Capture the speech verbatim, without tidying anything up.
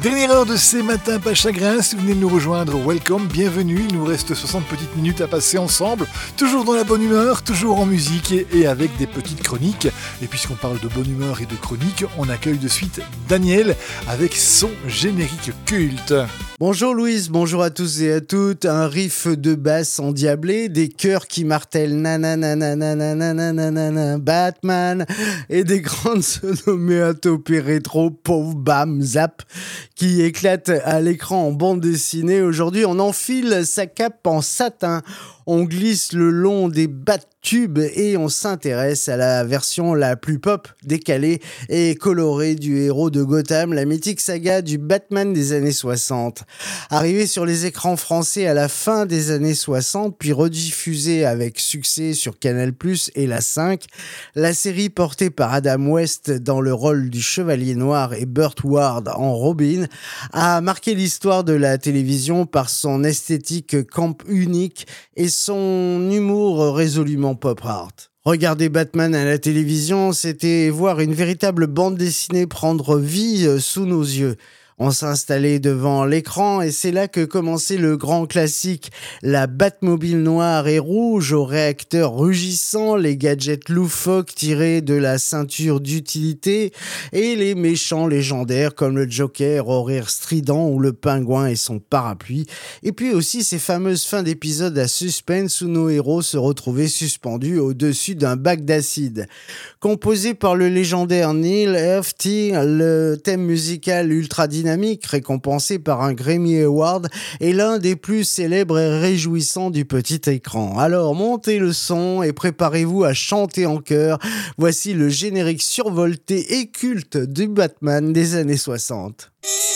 Dernière heure de ces matins pas chagrin, si vous venez de nous rejoindre, welcome, bienvenue, il nous reste soixante petites minutes à passer ensemble, toujours dans la bonne humeur, toujours en musique et, et avec des petites chroniques. Et puisqu'on parle de bonne humeur et de chroniques, on accueille de suite Daniel avec son générique culte. Bonjour Louise, bonjour à tous et à toutes, un riff de basse endiablé, des chœurs qui martèlent nananananananananana, Batman et des grandes onomatopées rétro, pauvre bam zap, qui éclatent à l'écran en bande dessinée. Aujourd'hui, on enfile sa cape en satin, on glisse le long des bat-tubes et on s'intéresse à la version la plus pop, décalée et colorée du héros de Gotham, la mythique saga du Batman des années soixante. Arrivée sur les écrans français à la fin des années soixante, puis rediffusée avec succès sur Canal plus et la cinq, la série portée par Adam West dans le rôle du Chevalier Noir et Burt Ward en Robin a marqué l'histoire de la télévision par son esthétique camp unique et son humour résolument pop art. Regarder Batman à la télévision, c'était voir une véritable bande dessinée prendre vie sous nos yeux. On s'installait devant l'écran et c'est là que commençait le grand classique, la Batmobile noire et rouge aux réacteurs rugissants, les gadgets loufoques tirés de la ceinture d'utilité et les méchants légendaires comme le Joker au rire strident ou le Pingouin et son parapluie. Et puis aussi ces fameuses fins d'épisodes à suspense où nos héros se retrouvaient suspendus au-dessus d'un bac d'acide. Composé par le légendaire Neil Hefti, le thème musical ultra dynamique récompensé par un Grammy Award est l'un des plus célèbres et réjouissants du petit écran. Alors montez le son et préparez-vous à chanter en chœur. Voici le générique survolté et culte du Batman des années soixante.